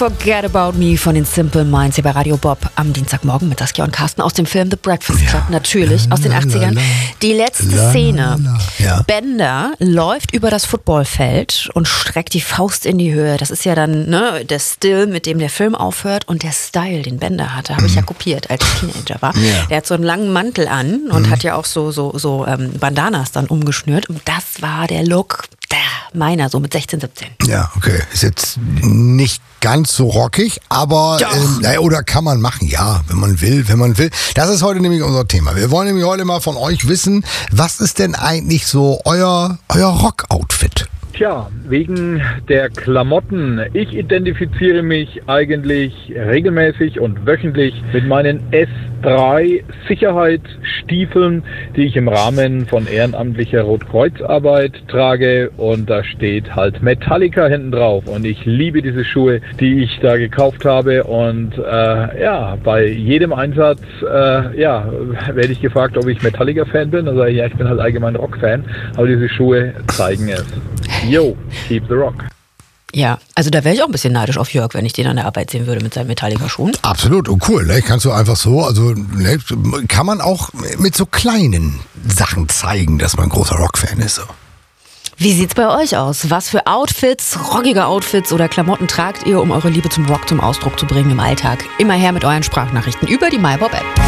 Forget About Me von den Simple Minds hier bei Radio Bob am Dienstagmorgen mit Saskia und Carsten aus dem Film The Breakfast Club, natürlich aus den 80ern. Die letzte Szene. Ja. Bender läuft über das Footballfeld und streckt die Faust in die Höhe. Das ist ja dann der Still, mit dem der Film aufhört, und der Style, den Bender hatte, habe ich ja kopiert, als ich Teenager war. Ja. Der hat so einen langen Mantel an und hat ja auch so Bandanas dann umgeschnürt, und das war der Look meiner, so mit 16, 17. Ja, okay. Ist jetzt nicht ganz so rockig, aber oder kann man machen, ja, wenn man will. Das ist heute nämlich unser Thema. Wir wollen nämlich heute mal von euch wissen, was ist denn eigentlich so euer Rock-Outfit? Tja, wegen der Klamotten. Ich identifiziere mich eigentlich regelmäßig und wöchentlich mit meinen S3 Sicherheitsstiefeln, die ich im Rahmen von ehrenamtlicher Rotkreuzarbeit trage, und da steht halt Metallica hinten drauf, und ich liebe diese Schuhe, die ich da gekauft habe, und bei jedem Einsatz werde ich gefragt, ob ich Metallica-Fan bin. Also ja, ich bin halt allgemein Rock-Fan, aber diese Schuhe zeigen es. Yo, keep the rock. Ja, also da wäre ich auch ein bisschen neidisch auf Jörg, wenn ich den an der Arbeit sehen würde mit seinen Metallica-Schuhen. Absolut, und cool, ne? Kannst du einfach so, kann man auch mit so kleinen Sachen zeigen, dass man ein großer Rock-Fan ist. So. Wie sieht's bei euch aus? Was für Outfits, rockige Outfits oder Klamotten tragt ihr, um eure Liebe zum Rock zum Ausdruck zu bringen im Alltag? Immer her mit euren Sprachnachrichten über die MyBob-App.